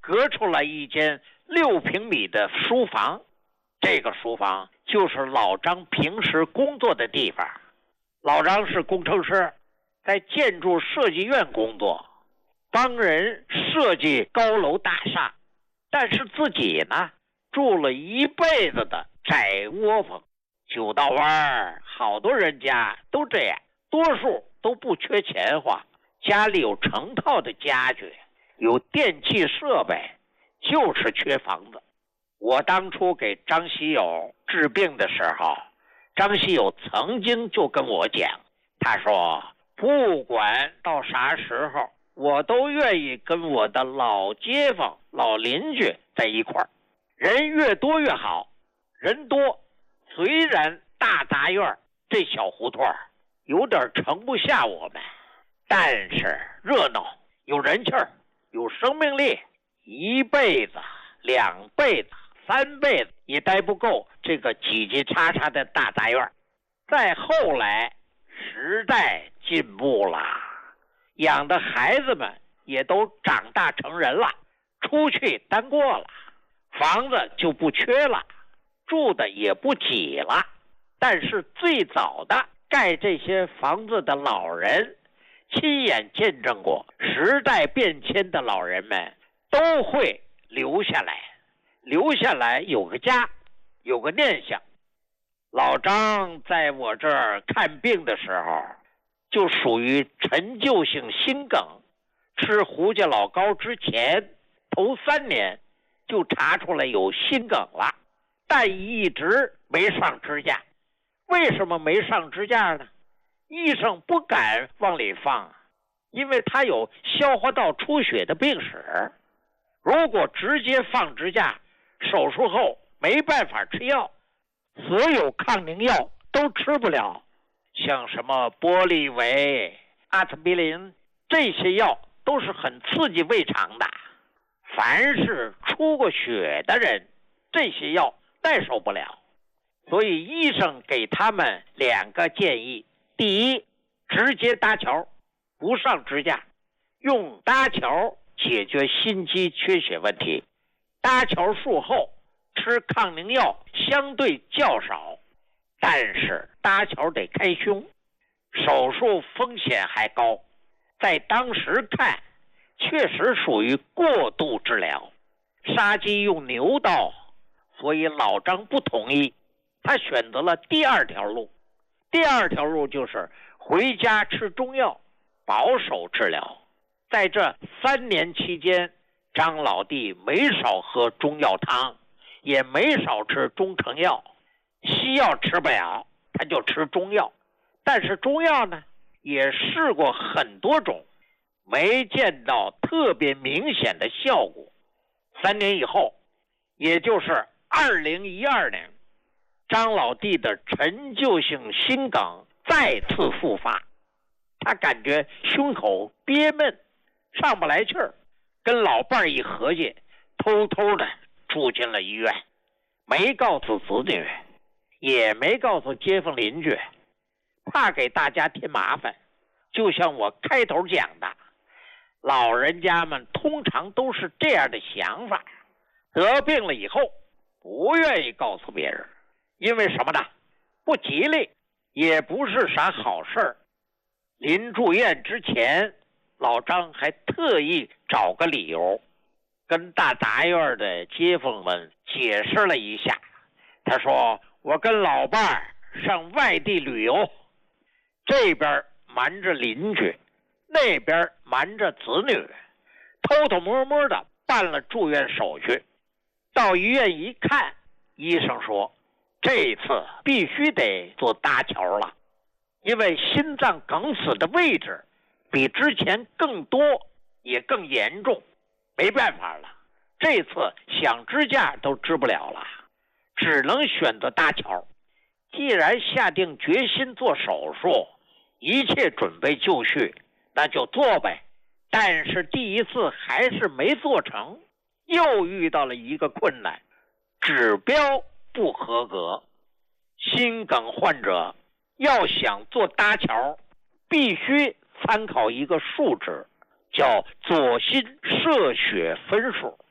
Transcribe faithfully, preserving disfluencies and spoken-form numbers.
隔出来一间六平米的书房，这个书房就是老张平时工作的地方。老张是工程师，在建筑设计院工作，帮人设计高楼大厦，但是自己呢住了一辈子的窄窝棚。九道湾好多人家都这样，多数都不缺钱花，家里有成套的家具，有电器设备，就是缺房子。我当初给张喜友治病的时候，张喜友曾经就跟我讲，他说不管到啥时候，我都愿意跟我的老街坊老邻居在一块儿，人越多越好。人多虽然大杂院这小胡同有点盛不下我们，但是热闹，有人气儿，有生命力，一辈子两辈子三辈子也待不够这个挤挤叉叉的大杂院。再后来时代进步了，养的孩子们也都长大成人了，出去单过了，房子就不缺了，住的也不挤了。但是最早的盖这些房子的老人，亲眼见证过时代变迁的老人们都会留下来，留下来有个家，有个念想。老张在我这儿看病的时候，就属于陈旧性心梗，吃胡家老膏之前头三年就查出来有心梗了，但一直没上支架。为什么没上支架呢？医生不敢往里放，因为他有消化道出血的病史。如果直接放支架，手术后没办法吃药，所有抗凝药都吃不了，像什么玻利维、阿司匹林这些药都是很刺激胃肠的，凡是出过血的人，这些药耐受不了。所以医生给他们两个建议：第一，直接搭桥，不上支架，用搭桥解决心肌缺血问题。搭桥术后吃抗凝药相对较少，但是搭桥得开胸，手术风险还高。在当时看，确实属于过度治疗，杀鸡用牛刀，所以老张不同意。他选择了第二条路，第二条路就是回家吃中药，保守治疗。在这三年期间，张老弟没少喝中药汤，也没少吃中成药，西药吃不了，他就吃中药。但是中药呢，也试过很多种，没见到特别明显的效果。三年以后，也就是二零一二年，张老弟的陈旧性心梗再次复发，他感觉胸口憋闷，上不来气儿，跟老伴儿一合计，偷偷的住进了医院，没告诉子女，也没告诉街坊邻居，怕给大家添麻烦。就像我开头讲的，老人家们通常都是这样的想法，得病了以后不愿意告诉别人，因为什么呢？不吉利，也不是啥好事儿。临住院之前，老张还特意找个理由，跟大杂院的街坊们解释了一下。他说，我跟老伴儿上外地旅游，这边瞒着邻居，那边瞒着子女，偷偷摸摸的办了住院手续。到医院一看，医生说这次必须得做搭桥了，因为心脏梗死的位置比之前更多也更严重，没办法了，这次想支架都支不了了，只能选择搭桥。既然下定决心做手术，一切准备就绪，那就做呗。但是第一次还是没做成，又遇到了一个困难，指标不合格。心梗患者要想做搭桥，必须参考一个数值，叫左心射血分数。